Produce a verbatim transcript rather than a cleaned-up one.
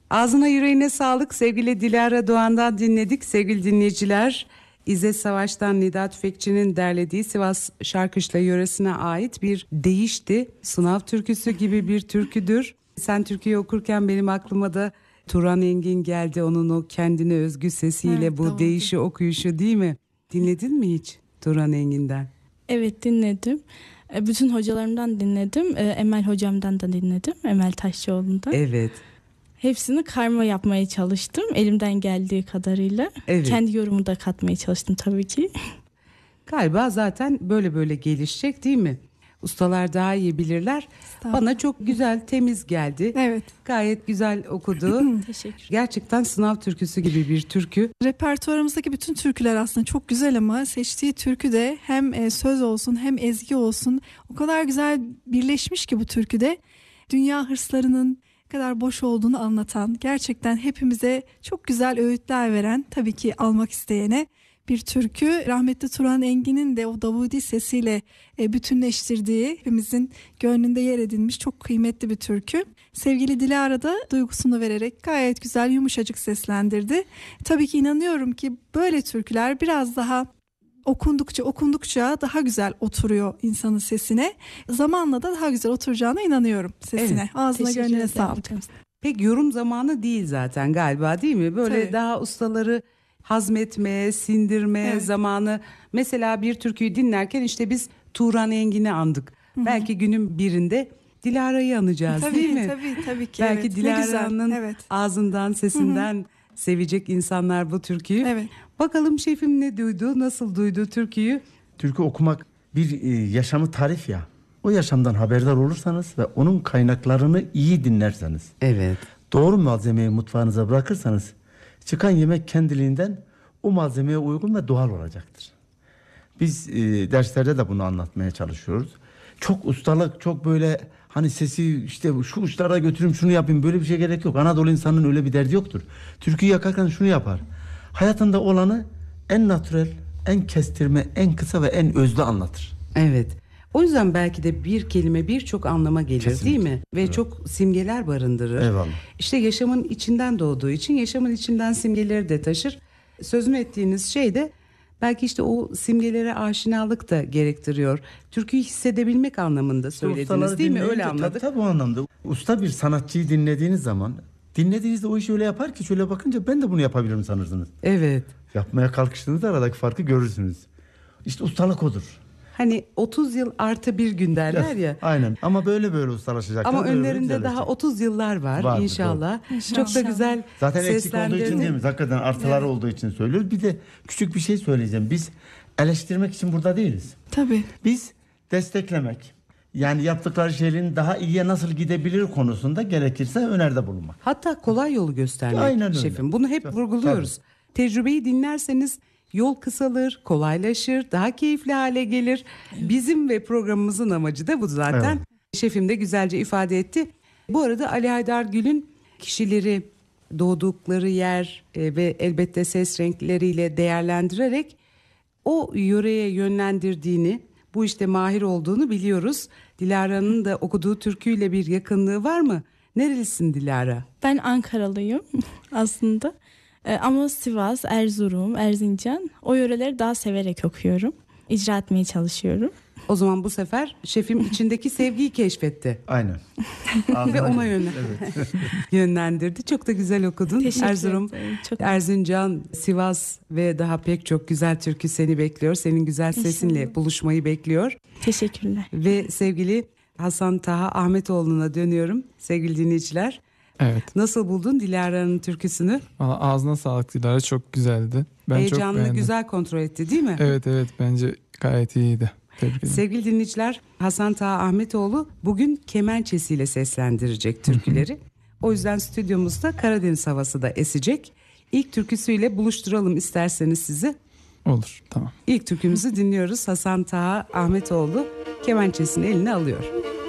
Ağzına yüreğine sağlık. Sevgili Dilara Doğan'dan dinledik. Sevgili dinleyiciler, İzzet Savaş'tan Nida Tüfekçi'nin derlediği Sivas Şarkışla yöresine ait bir deyişti. Sınav türküsü gibi bir türküdür. Sen türküyü okurken benim aklıma da Turan Engin geldi. Onun o kendine özgü sesiyle evet, bu tamam. deyişi okuyuşu, değil mi? Dinledin mi hiç Turan Engin'den? Evet, dinledim. Bütün hocalarımdan dinledim. Emel hocamdan da dinledim. Emel Taşçıoğlu'ndan. Evet. Hepsini karma yapmaya çalıştım. Elimden geldiği kadarıyla. Evet. Kendi yorumumu da katmaya çalıştım tabii ki. Galiba zaten böyle böyle gelişecek, değil mi? Ustalar daha iyi bilirler. Bana çok güzel, temiz geldi. Evet. Gayet güzel okudu. Teşekkür. Gerçekten sınav türküsü gibi bir türkü. Repertuarımızdaki bütün türküler aslında çok güzel ama seçtiği türkü de hem söz olsun hem ezgi olsun o kadar güzel birleşmiş ki bu türküde. Dünya hırslarının ne kadar boş olduğunu anlatan, gerçekten hepimize çok güzel öğütler veren, tabii ki almak isteyene bir türkü. Rahmetli Turan Engin'in de o Davudi sesiyle bütünleştirdiği, hepimizin gönlünde yer edinmiş çok kıymetli bir türkü. Sevgili Dilara da duygusunu vererek gayet güzel, yumuşacık seslendirdi. Tabii ki inanıyorum ki böyle türküler biraz daha okundukça okundukça daha güzel oturuyor insanın sesine. Zamanla da daha güzel oturacağına inanıyorum sesine. Evet. Ağzına gönlüne sağlık. Pek yorum zamanı değil zaten galiba, değil mi? Böyle tabii. Daha ustaları hazmetmeye, sindirmeye evet. zamanı. Mesela bir türküyü dinlerken işte biz Turan Engin'i andık. Hı-hı. Belki günün birinde Dilara'yı anacağız, tabii, değil mi? Tabii tabii ki. Belki evet. Dilara'nın evet. ağzından, sesinden Hı-hı. sevecek insanlar bu türküyü. Evet. Bakalım şefim ne duydu, nasıl duydu türküyü? Türkü okumak bir yaşamı tarif ya. O yaşamdan haberdar olursanız ve onun kaynaklarını iyi dinlerseniz. Evet. Doğru malzemeyi mutfağınıza bırakırsanız çıkan yemek kendiliğinden o malzemeye uygun ve doğal olacaktır. Biz e, derslerde de bunu anlatmaya çalışıyoruz. Çok ustalık, çok böyle hani sesi işte şu uçlara götüreyim, şunu yapayım, böyle bir şey gerek yok. Anadolu insanının öyle bir derdi yoktur. Türküyü yakarken şunu yapar. Hayatında olanı en natürel, en kestirme, en kısa ve en özlü anlatır. Evet. O yüzden belki de bir kelime birçok anlama gelir. Kesinlikle. Değil mi? Ve evet. çok simgeler barındırır. Eyvallah. İşte yaşamın içinden doğduğu için yaşamın içinden simgeleri de taşır. Sözünü ettiğiniz şey de belki işte o simgelere aşinalık da gerektiriyor. Türküyü hissedebilmek anlamında söylediniz, değil mi? Öyle anladık. Tabii, tabii o anlamda. Usta bir sanatçıyı dinlediğiniz zaman, dinlediğinizde o işi öyle yapar ki şöyle bakınca ben de bunu yapabilirim sanırsınız. Evet. Yapmaya kalkıştığınızda aradaki farkı görürsünüz. İşte ustalık odur. Hani otuz yıl artı bir gün derler ya. Aynen, ama böyle böyle ustalaşacaklar. Ama önlerinde daha otuz yıllar var. Vardır, inşallah. inşallah. Çok da güzel. Zaten eksik olduğu için değil mi? Hakikaten artıları evet. olduğu için söylüyoruz. Bir de küçük bir şey söyleyeceğim. Biz eleştirmek için burada değiliz. Tabii. Biz desteklemek, yani yaptıkları şeylerin daha iyiye nasıl gidebilir konusunda gerekirse öneride bulunmak. Hatta kolay yolu göstermek. Aynen öyle. Şefim. Bunu hep Tabii. vurguluyoruz. Tabii. Tecrübeyi dinlerseniz yol kısalır, kolaylaşır, daha keyifli hale gelir. Bizim ve programımızın amacı da bu zaten. Evet. Şefim de güzelce ifade etti. Bu arada Ali Haydar Gül'ün kişileri doğdukları yer e, ve elbette ses renkleriyle değerlendirerek o yöreye yönlendirdiğini, bu işte mahir olduğunu biliyoruz. Dilara'nın da okuduğu türküyle bir yakınlığı var mı? Nerelisin Dilara? Ben Ankaralıyım aslında. Ee, ama Sivas, Erzurum, Erzincan o yöreleri daha severek okuyorum. İcra etmeye çalışıyorum. O zaman bu sefer şefim içindeki sevgiyi keşfetti. Aynen. Ve ona yönlen- evet. yönlendirdi. Çok da güzel okudun. Teşekkür Erzurum, ederim. Çok Erzincan, Sivas ve daha pek çok güzel türkü seni bekliyor. Senin güzel sesinle İnşallah. buluşmayı bekliyor. Teşekkürler. Ve sevgili Hasan Taha Ahmetoğlu'na dönüyorum sevgili dinleyiciler. Evet. Nasıl buldun Dilara'nın türküsünü? Valla ağzına sağlık Dilara, çok güzeldi. Ben Heyecanını çok beğendim. güzel kontrol etti, değil mi? Evet evet, bence gayet iyiydi. Tebrik ederim. Sevgili dinleyiciler, Hasan Taha Ahmetoğlu bugün kemençesiyle seslendirecek türküleri. O yüzden stüdyomuzda Karadeniz havası da esecek. İlk türküsüyle buluşturalım isterseniz sizi. Olur, tamam. İlk türkümüzü dinliyoruz. Hasan Taha Ahmetoğlu kemençesini eline alıyor.